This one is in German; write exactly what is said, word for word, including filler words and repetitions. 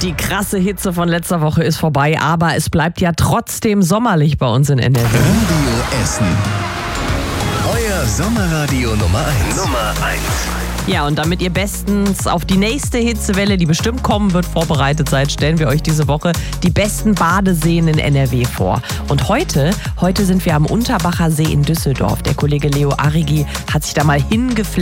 Die krasse Hitze von letzter Woche ist vorbei, aber es bleibt ja trotzdem sommerlich bei uns in N R W. Radio Essen. Euer Sommerradio Nummer eins. Nummer eins. Ja, und damit ihr bestens auf die nächste Hitzewelle, die bestimmt kommen wird, vorbereitet seid, stellen wir euch diese Woche die besten Badeseen in N R W vor. Und heute, heute sind wir am Unterbacher See in Düsseldorf. Der Kollege Leo Arrigi hat sich da mal hingeflogen.